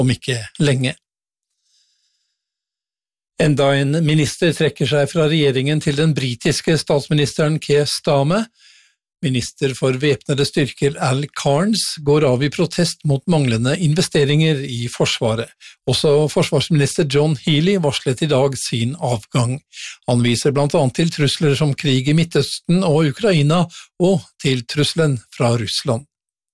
om ikke lenge. Enda en minister trekker seg fra regjeringen til den britiske statsministeren Keir Starmer. Minister for væpnede styrker Al Cairns går av i protest mot manglende investeringer i Forsvaret. Også forsvarsminister John Healey varslet i dag sin avgang. Han viser blant annet til trusler som krig i Midtøsten og Ukraina, og til trusselen fra Russland.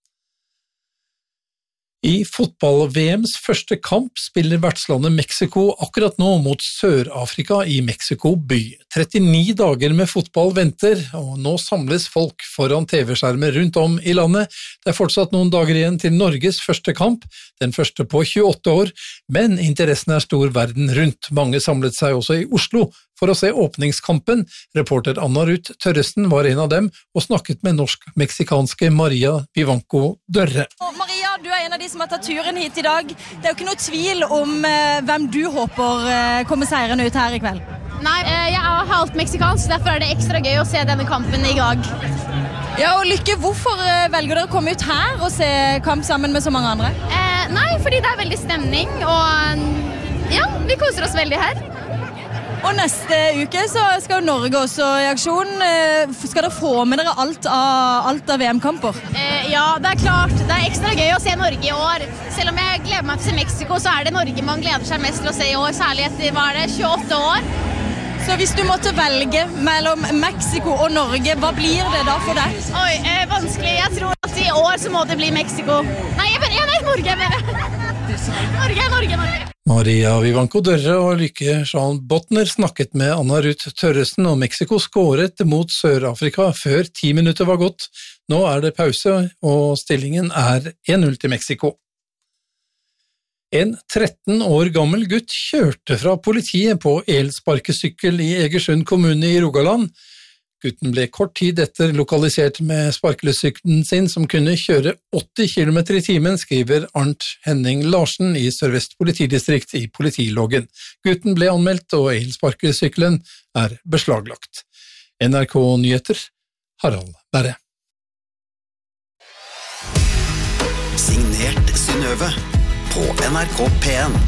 I fotball-VMs første kamp spiller vertslandet Mexico akkurat nå mot Sør-Afrika i Mexico by. 39 dager med fotball venter, og nå samles folk foran TV-skjermer rundt om i landet. Det er fortsatt noen dager igjen til Norges første kamp, den første på 28 år, men interessen er stor verden rundt. Mange samlet seg også i Oslo for å se åpningskampen. Reporter Anna Ruth Tørresen var en av dem og snakket med norsk-meksikanske Maria Vivanco Dørre. Maria, du er en av de som har tatt turen hit i dag. Det er jo ikke noe tvil om hvem du håper kommer seieren ut her i kveld. Nei, jeg er halvt meksikansk, derfor er det ekstra gøy å se denne kampen i dag. Ja, og Lykke, hvorfor velger dere å komme ut her og se kamp sammen med så mange andre? Nei, fordi det er veldig stemning, og ja, vi koser oss veldig her. Og neste uke så skal Norge også i aksjon. Skal dere få med dere alt av VM-kamper? Ja, det er klart. Det er ekstra gøy å se Norge i år. Selv om jeg gleder meg til Mexico, så er det Norge man gleder seg mest til å se i år, særlig etter 28 år. Så hvis du måtte velge mellom Mexico og Norge, hva blir det da for deg? Oi, vanskelig. Jeg tror at i år så må det bli Mexico. Nei, Norge, jeg mener. Norge. Maria Vivanco Dørre og Lykke Jean Botner snakket med Anna Ruth Tørresen, og Mexico skåret mot Sør-Afrika før 10 minutter var gått. Nå er det pause, og stillingen er 1-0 til Mexico. En 13 år gammel gutt kjørte fra politiet på elsparkesykkel i Egersund kommune i Rogaland. Gutten ble kort tid etter lokalisert med sparkesykkelen sin, som kunne kjøre 80 km i timen, skriver Arnt Henning Larsen i Sør-Vest politidistrikt i politiloggen. Gutten ble anmeldt, og elsparkesykkelen er beslaglagt. NRK Nyheter, Harald Berre. Signert Synnøve på NRK P1.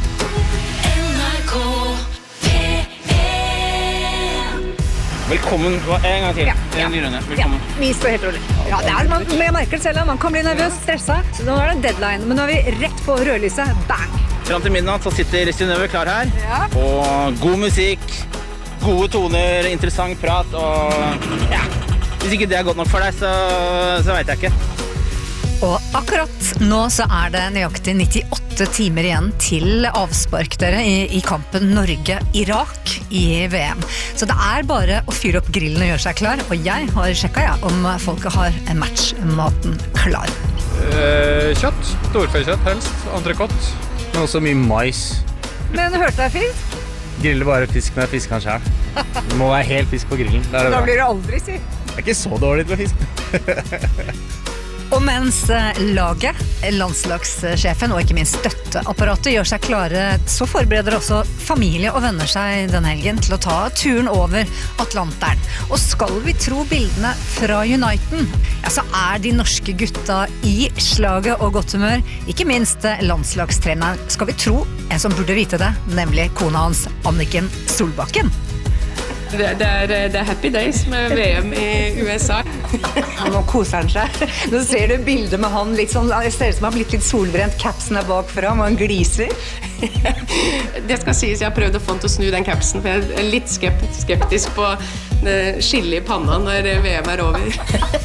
Velkommen, en gang til. Velkommen. Ja, vi står helt rolig. Ja, jeg merker det selv, man kan bli nervøs, stresset. Så nå er det deadline, men nå er vi rett på rødlyset. Bang! Fram til midnatt så sitter Synnøve klar her. Ja. Og god musikk, gode toner, interessant prat, og ja. Hvis ikke det er godt nok for deg, så vet jeg ikke. Og akkurat nå så er det nøyaktig 98 timer igjen til avspark dere i kampen Norge-Irak i VM. Så det er bare å fyre opp grillen og gjøre seg klar, og jeg har sjekket om folket har matchmaten klar. Kjøtt, storfekjøtt helst, entrecôte, men også mye mais. Men hørte deg fint? Griller bare fisk når jeg fisker den selv. Det må være helt fisk på grillen. Da blir det aldri, si. Det er ikke så dårlig til å fiske. Og mens laget, landslagssjefen og ikke minst støtteapparatet gjør seg klare, så forbereder også familie og venner seg denne helgen til å ta turen over Atlanteren. Og skal vi tro bildene fra Uniten, ja, så er de norske gutta i slaget og godt humør, ikke minst landslagstreneren, skal vi tro en som burde vite det, nemlig kona hans, Anniken Solbakken. Det er happy days med VM i USA. Nå koser han seg. Nå ser du bildet med han litt sånn, det ser ut som han har blitt litt solbrent, capsen er bak for ham, og han gliser. Det skal sies, jeg har prøvd å få han til å snu den capsen, for jeg er litt skeptisk på skille i panna når VM er over.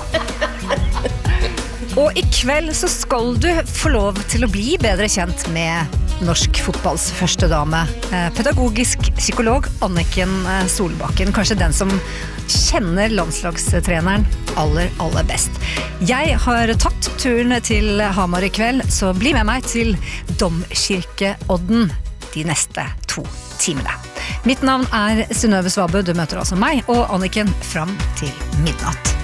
Og i kveld så skal du få lov til å bli bedre kjent med norsk fotballs første dame, pedagogisk psykolog Anniken Solbakken, kanskje den som kjenner landslagstreneren aller best. Jeg har tatt turen til Hamar i kveld, så bli med meg til Domkirkeodden de neste 2 timene. Mitt navn er Synnøve Svabø, du møter altså meg og Anniken fram til midnatt.